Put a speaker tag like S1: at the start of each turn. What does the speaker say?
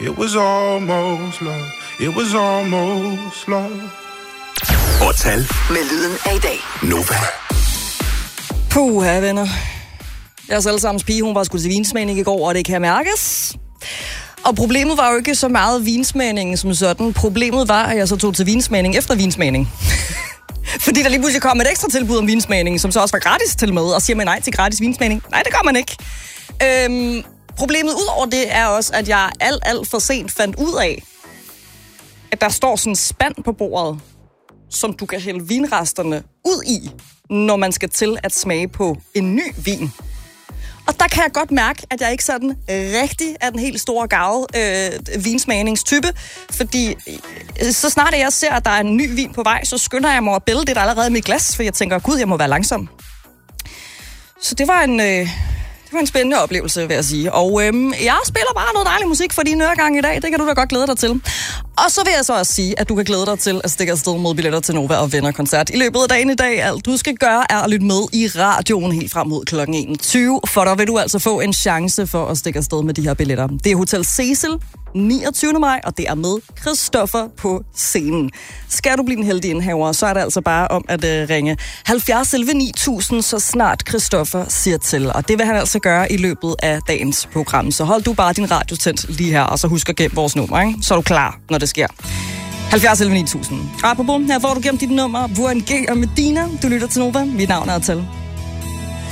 S1: It was almost love. It was almost love.
S2: Årstal med lyden af i dag. Nova.
S3: Puha, venner. Jeres allesammens pige, hun var sgu til vinsmagning i går, og det kan mærkes. Og problemet var jo ikke så meget vinsmagningen som sådan. Problemet var, at jeg så tog til vinsmagning efter vinsmagning. Fordi der lige pludselig kom et ekstra tilbud om vinsmagning, som så også var gratis til med, og siger man nej til gratis vinsmagning? Nej, det gør man ikke. Problemet ud over det er også, at jeg alt for sent fandt ud af, at der står sådan en spand på bordet, som du kan hælde vinresterne ud i, når man skal til at smage på en ny vin. Og der kan jeg godt mærke, at jeg ikke sådan rigtig er den helt store garve vinsmagningstype, fordi så snart jeg ser, at der er en ny vin på vej, så skynder jeg mig at bælge det, der allerede i mit glas, for jeg tænker, gud, jeg må være langsom. Så det var en spændende oplevelse, vil jeg sige. Og jeg spiller bare noget dejlig musik for din øregang i dag. Det kan du da godt glæde dig til. Og så vil jeg så også sige, at du kan glæde dig til at stikke afsted mod billetter til Nova og Venner-koncert i løbet af dagen i dag. Alt du skal gøre er at lytte med i radioen helt frem mod kl. 21. For der vil du altså få en chance for at stikke afsted med de her billetter. Det er Hotel Cecil 29. maj, og det er med Christoffer på scenen. Skal du blive en heldig indhaver, så er det altså bare om at ringe 70 11 9000, så snart Christoffer siger til. Og det vil han altså gøre i løbet af dagens program. Så hold du bare din radio tændt lige her, og så husk at gemme vores nummer, ikke? Så er du klar, når det sker. 70 11 9000. Apropos, her får du gemt dit nummer. Vuan G og Medina. Du lytter til Nova. Mit navn er Tal.